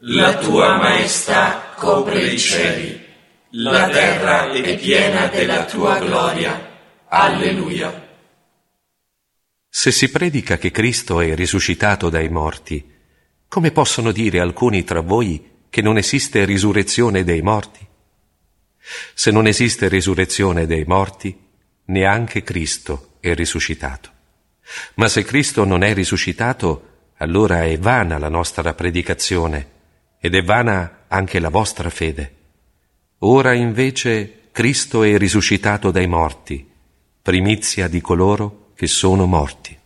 La tua maestà copre i cieli, la terra è piena della tua gloria. Alleluia. Se si predica che Cristo è risuscitato dai morti, come possono dire alcuni tra voi che non esiste risurrezione dei morti? Se non esiste risurrezione dei morti, neanche Cristo è risuscitato. Ma se Cristo non è risuscitato, allora è vana la nostra predicazione ed è vana anche la vostra fede. Ora invece Cristo è risuscitato dai morti, primizia di coloro che sono morti.